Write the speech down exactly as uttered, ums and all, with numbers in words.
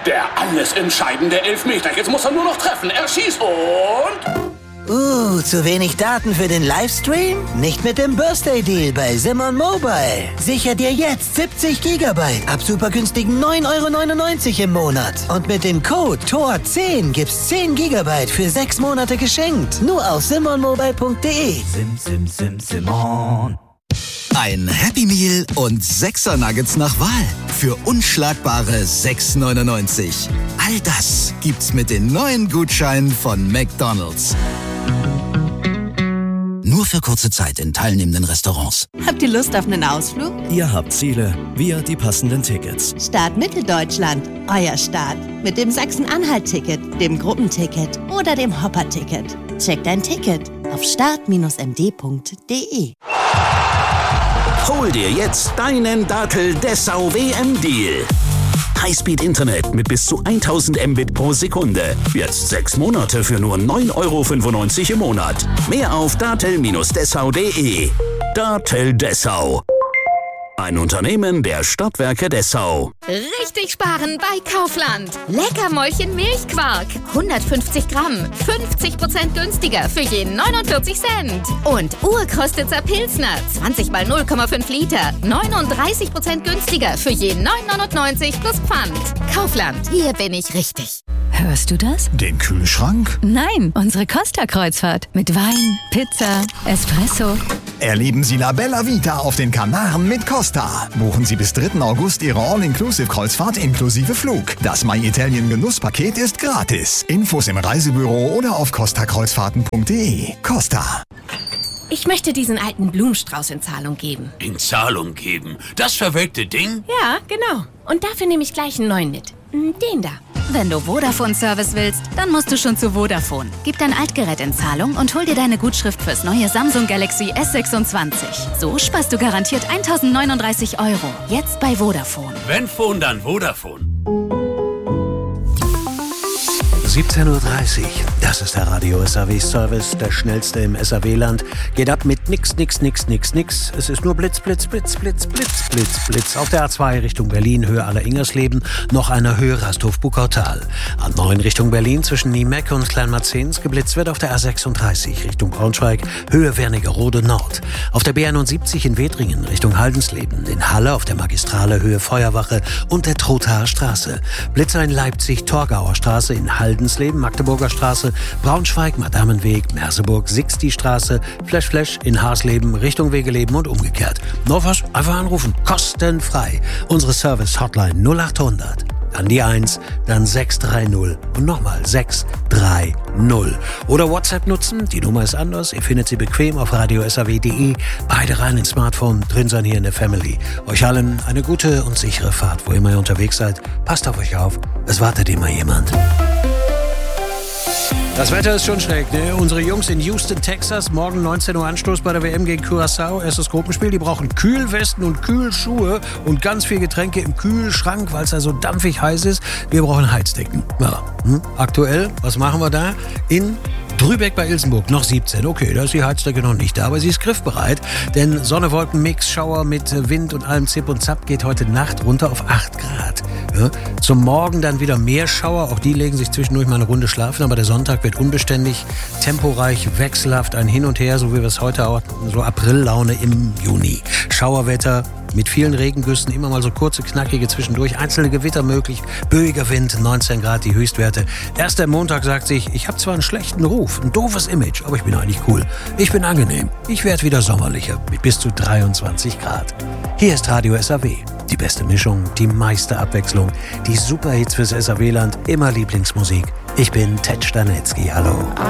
Der alles entscheidende Elfmeter. Jetzt muss er nur noch treffen. Er schießt und... Uh, zu wenig Daten für den Livestream? Nicht mit dem Birthday-Deal bei Simon Mobile. Sicher dir jetzt siebzig Gigabyte ab super günstigen neun Euro neunundneunzig im Monat. Und mit dem Code T O R zehn gibt's zehn Gigabyte für sechs Monate geschenkt. Nur auf simon mobile punkt de. Sim, sim, sim, Simon. Ein Happy Meal und sechser Nuggets nach Wahl für unschlagbare sechs neunundneunzig. All das gibt's mit den neuen Gutscheinen von McDonald's. Nur für kurze Zeit in teilnehmenden Restaurants. Habt ihr Lust auf einen Ausflug? Ihr habt Ziele, wir die passenden Tickets. Start Mitteldeutschland, euer Start. Mit dem Sachsen-Anhalt-Ticket, dem Gruppenticket oder dem Hopper-Ticket. Checkt dein Ticket auf start m d punkt de. Hol dir jetzt deinen Datel Dessau W M-Deal. Highspeed-Internet mit bis zu tausend Mbit pro Sekunde. Jetzt sechs Monate für nur neun Euro fünfundneunzig im Monat. Mehr auf datel dessau punkt de. Datel Dessau. Ein Unternehmen der Stadtwerke Dessau. Richtig sparen bei Kaufland. Leckermäulchen Milchquark. hundertfünfzig Gramm. fünfzig Prozent günstiger für jeden neunundvierzig Cent. Und Urkostitzer Pilsner. zwanzig mal null Komma fünf Liter. neununddreißig Prozent günstiger für jeden neun neunundneunzig plus Pfand. Kaufland. Hier bin ich richtig. Hörst du das? Den Kühlschrank? Nein, unsere Costa-Kreuzfahrt. Mit Wein, Pizza, Espresso. Erleben Sie La Bella Vita auf den Kanaren mit Costa. Buchen Sie bis dritten August Ihre All-Inclusive-Kreuzfahrt inklusive Flug. Das My Italien Genusspaket ist gratis. Infos im Reisebüro oder auf costa kreuzfahrten punkt de. Costa. Ich möchte diesen alten Blumenstrauß in Zahlung geben. In Zahlung geben? Das verwelkte Ding? Ja, genau. Und dafür nehme ich gleich einen neuen mit. Den da. Wenn du Vodafone-Service willst, dann musst du schon zu Vodafone. Gib dein Altgerät in Zahlung und hol dir deine Gutschrift fürs neue Samsung Galaxy S sechsundzwanzig. So sparst du garantiert tausendneununddreißig Euro. Jetzt bei Vodafone. Wenn Phone, dann Vodafone. siebzehn Uhr dreißig, das ist der Radio S A W-Service, der schnellste im S A W-Land. Geht ab mit nix, nix, nix, nix, nix. Es ist nur Blitz, Blitz, Blitz, Blitz, Blitz, Blitz, Blitz. Auf der A zwei Richtung Berlin, Höhe Aller-Ingersleben, noch eine Höhe Rasthof-Buckautal. A neun Richtung Berlin, zwischen Niemeck und Kleinmarzens, geblitzt wird auf der A sechsunddreißig Richtung Braunschweig, Höhe Wernigerode Nord. Auf der B einundsiebzig in Wedringen Richtung Haldensleben, in Halle auf der Magistrale Höhe Feuerwache und der Trothaer Straße. Blitzer in Leipzig, Torgauer Straße, in Haldensleben, Magdeburger Straße, Braunschweig, Madamenweg, Merseburg, Sixti-Straße, Flash Flash in Haarsleben, Richtung Wegeleben und umgekehrt. Noch was? Einfach anrufen. Kostenfrei. Unsere Service-Hotline null achthundert. Dann die eins, dann sechs drei null und nochmal sechs drei null. Oder WhatsApp nutzen, die Nummer ist anders. Ihr findet sie bequem auf radio s a w punkt de. Beide rein ins Smartphone, drin sein hier in der Family. Euch allen eine gute und sichere Fahrt, wo immer ihr unterwegs seid. Passt auf euch auf, es wartet immer jemand. Das Wetter ist schon schräg, ne? Unsere Jungs in Houston, Texas, morgen neunzehn Uhr Anstoß bei der W M gegen Curaçao. Erstes Gruppenspiel. Die brauchen Kühlwesten und Kühlschuhe und ganz viel Getränke im Kühlschrank, weil es da so dampfig heiß ist. Wir brauchen Heizdecken. Ja. Hm? Aktuell, was machen wir da? In Drübeck bei Ilsenburg, noch siebzehn. Okay, da ist die Heizdecke noch nicht da, aber sie ist griffbereit. Denn Sonne-Wolken-Mix, Schauer mit Wind und allem Zip und Zap geht heute Nacht runter auf acht Grad. Ja, zum Morgen dann wieder mehr Schauer. Auch die legen sich zwischendurch mal eine Runde schlafen. Aber der Sonntag wird unbeständig, temporeich, wechselhaft, ein Hin und Her, so wie wir es heute auch, so Aprillaune im Juni. Schauerwetter mit vielen Regengüssen, immer mal so kurze, knackige zwischendurch, einzelne Gewitter möglich, böiger Wind, neunzehn Grad die Höchstwerte. Erst der Montag sagt sich, ich habe zwar einen schlechten Ruf, ein doofes Image, aber ich bin eigentlich cool. Ich bin angenehm. Ich werde wieder sommerlicher mit bis zu dreiundzwanzig Grad. Hier ist Radio S A W. Die beste Mischung, die meiste Abwechslung, die Superhits fürs S A W-Land, immer Lieblingsmusik. Ich bin Ted Stanetzky. Hallo.